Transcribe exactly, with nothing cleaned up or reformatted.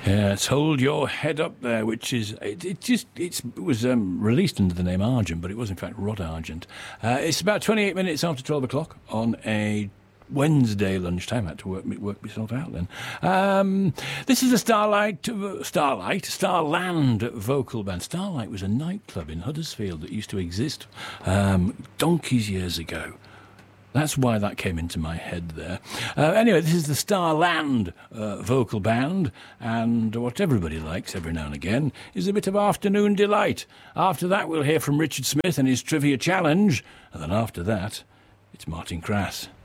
Yeah, it's Hold Your Head Up There, which is, it, it just, it's, it was um, released under the name Argent, but it was in fact Rod Argent. Uh, it's about twenty-eight minutes after twelve o'clock on a Wednesday lunchtime. I had to work, work myself out then. Um, this is a Starlight, uh, Starlight, Starland vocal band. Starlight was a nightclub in Huddersfield that used to exist um, donkeys years ago. That's why that came into my head there. Uh, anyway, this is the Starland uh, vocal band, and what everybody likes every now and again is a bit of afternoon delight. After that, we'll hear from Richard Smith and his Trivia Challenge, and then after that, it's Martin Crass.